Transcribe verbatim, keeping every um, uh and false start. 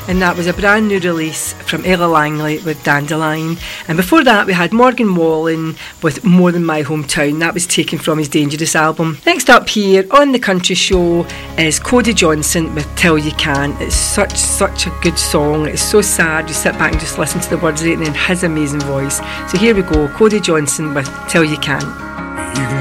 and that was a brand new release from Ella Langley with Dandelion. And before that we had Morgan Wallen with More Than My Hometown. That was taken from his Dangerous album. Next up here on The Country Show is Cody Johnson with Till You Can. It's such such a good song. It's so sad, you sit back and just listen to the words and then his amazing voice. So here we go, Cody Johnson with Till You Can. You can